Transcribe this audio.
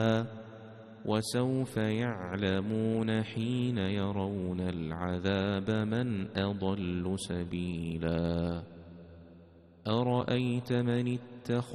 وسوف يعلمون حين يرون العذاب من أضل سبيلا. أرأيت من اتخذ